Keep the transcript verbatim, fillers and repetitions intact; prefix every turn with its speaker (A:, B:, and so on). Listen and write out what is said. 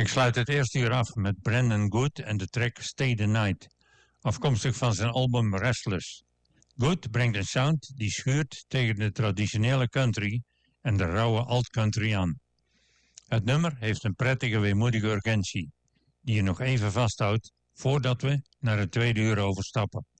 A: Ik sluit het eerste uur af met Brandon Good en de track Stay the Night, afkomstig van zijn album Restless. Good brengt een sound die schuurt tegen de traditionele country en de rauwe alt-country aan. Het nummer heeft een prettige weemoedige urgentie, die je nog even vasthoudt voordat we naar het tweede uur overstappen.